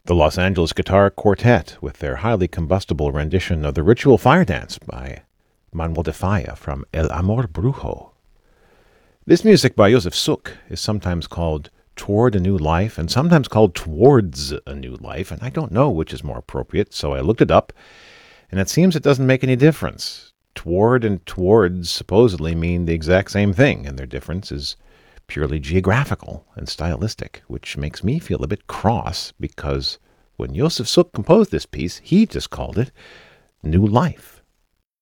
The Los Angeles Guitar Quartet with their highly combustible rendition of the Ritual Fire Dance by Manuel de Falla from El Amor Brujo. This music by Josef Suk is sometimes called Toward a New Life and sometimes called Towards a New Life, and I don't know which is more appropriate, so I looked it up, and it seems it doesn't make any difference. Toward and towards supposedly mean the exact same thing, and their difference is purely geographical and stylistic, which makes me feel a bit cross because when Josef Suk composed this piece, he just called it New Life.